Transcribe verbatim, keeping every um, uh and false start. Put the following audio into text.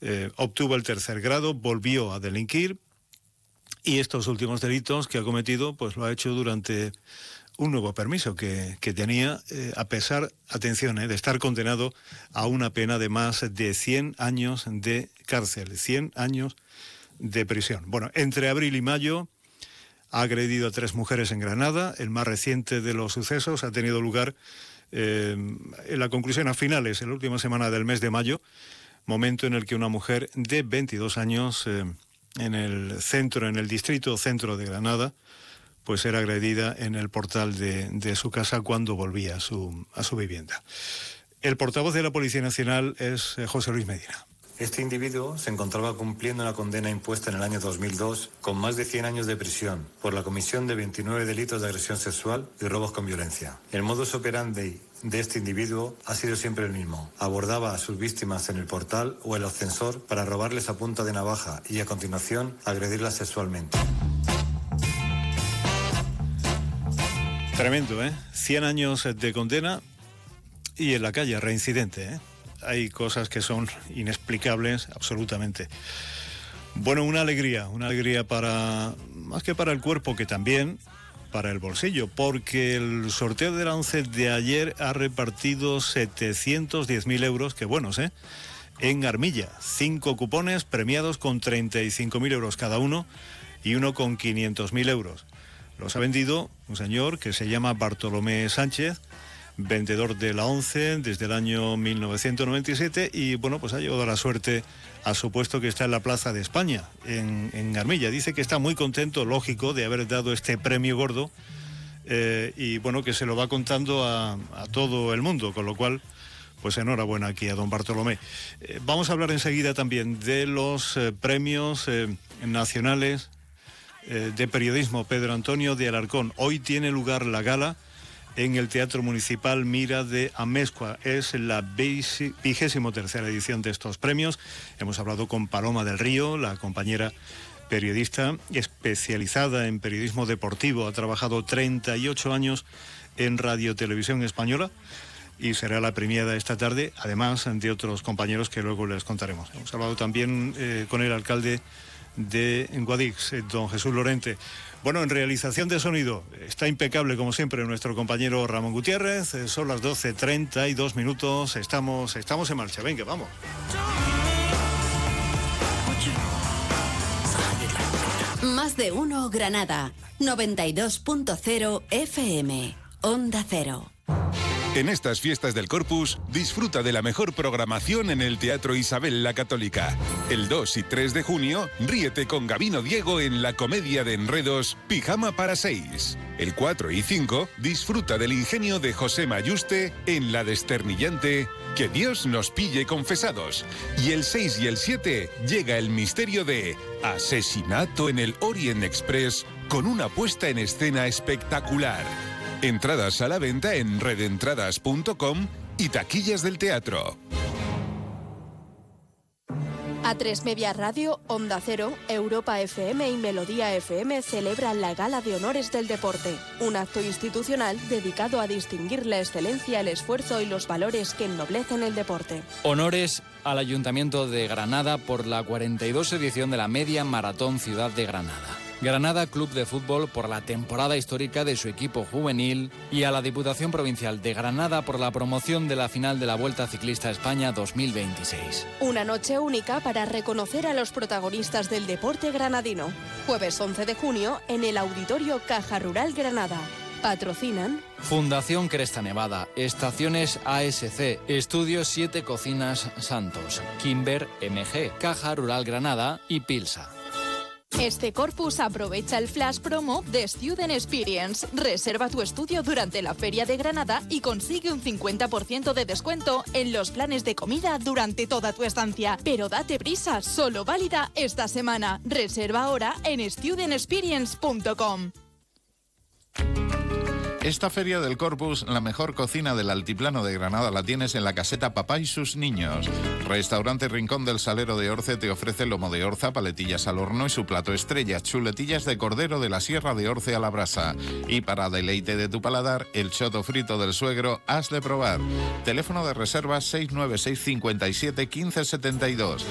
eh, obtuvo el tercer grado, volvió a delinquir y estos últimos delitos que ha cometido pues lo ha hecho durante un nuevo permiso que, que tenía, eh, a pesar, atención, eh, de estar condenado a una pena de más de cien años de cárcel, cien años de prisión. Bueno, entre abril y mayo ha agredido a tres mujeres en Granada. El más reciente de los sucesos ha tenido lugar eh, en la conclusión a finales, en la última semana del mes de mayo, momento en el que una mujer de veintidós años eh, en el centro, en el distrito centro de Granada, pues era agredida en el portal de, de su casa cuando volvía a su, a su vivienda. El portavoz de la Policía Nacional es eh, José Luis Medina. Este individuo se encontraba cumpliendo una condena impuesta en el año dos mil dos con más de cien años de prisión por la comisión de veintinueve delitos de agresión sexual y robos con violencia. El modus operandi de este individuo ha sido siempre el mismo. Abordaba a sus víctimas en el portal o el ascensor para robarles a punta de navaja y a continuación agredirlas sexualmente. Tremendo, ¿eh? cien años de condena y en la calle, reincidente, ¿eh? Hay cosas que son inexplicables, absolutamente. Bueno, una alegría, una alegría para, más que para el cuerpo, que también para el bolsillo, porque el sorteo de la ONCE de ayer ha repartido setecientos diez mil euros, que buenos, ¿eh? En Armilla, cinco cupones premiados con treinta y cinco mil euros cada uno y uno con quinientos mil euros. Los ha vendido un señor que se llama Bartolomé Sánchez, vendedor de la ONCE desde el año mil novecientos noventa y siete y bueno, pues ha llevado la suerte a su puesto que está en la Plaza de España, en, en Armilla. Dice que está muy contento, lógico, de haber dado este premio gordo eh, y bueno, que se lo va contando a, a todo el mundo, con lo cual pues enhorabuena aquí a don Bartolomé. Eh, vamos a hablar enseguida también de los eh, premios eh, nacionales eh, de periodismo Pedro Antonio de Alarcón. Hoy tiene lugar la gala en el Teatro Municipal Mira de Amezcua. Es la vigésimo tercera edición de estos premios. Hemos hablado con Paloma del Río, la compañera periodista especializada en periodismo deportivo. Ha trabajado treinta y ocho años en Radio Televisión Española y será la premiada esta tarde, además de otros compañeros que luego les contaremos. Hemos hablado también eh, con el alcalde de Guadix, eh, don Jesús Lorente. Bueno, en realización de sonido está impecable, como siempre, nuestro compañero Ramón Gutiérrez. Eh, son las doce treinta y dos minutos. Estamos, estamos en marcha. Venga, vamos. Más de uno Granada. noventa y dos punto cero F M. Onda Cero. En estas fiestas del Corpus, disfruta de la mejor programación en el Teatro Isabel la Católica. El dos y tres de junio, ríete con Gabino Diego en la comedia de enredos Pijama para seis. El cuatro y cinco, disfruta del ingenio de José Mayuste en la desternillante Que Dios nos pille confesados. Y el seis y el siete, llega el misterio de Asesinato en el Orient Express con una puesta en escena espectacular. Entradas a la venta en redentradas punto com y taquillas del teatro. A tres Media Radio, Onda Cero, Europa F M y Melodía F M celebran la Gala de Honores del Deporte, un acto institucional dedicado a distinguir la excelencia, el esfuerzo y los valores que ennoblecen el deporte. Honores al Ayuntamiento de Granada por la cuarenta y dos edición de la Media Maratón Ciudad de Granada. Granada Club de Fútbol por la temporada histórica de su equipo juvenil y a la Diputación Provincial de Granada por la promoción de la final de la Vuelta Ciclista España dos mil veintiséis. Una noche única para reconocer a los protagonistas del deporte granadino. Jueves once de junio en el Auditorio Caja Rural Granada. Patrocinan Fundación Cresta Nevada, Estaciones A S C, Estudios siete Cocinas Santos, Kimber M G, Caja Rural Granada y Pilsa. Este Corpus aprovecha el flash promo de Student Experience. Reserva tu estudio durante la Feria de Granada y consigue un cincuenta por ciento de descuento en los planes de comida durante toda tu estancia. Pero date prisa, solo válida esta semana. Reserva ahora en student experience punto com. Esta Feria del Corpus, la mejor cocina del altiplano de Granada la tienes en la caseta Papá y sus niños. Restaurante Rincón del Salero de Orce te ofrece lomo de orza, paletillas al horno y su plato estrella, chuletillas de cordero de la Sierra de Orce a la brasa. Y para deleite de tu paladar, el choto frito del suegro has de probar. Teléfono de reserva seis nueve seis, cinco siete, uno cinco siete dos.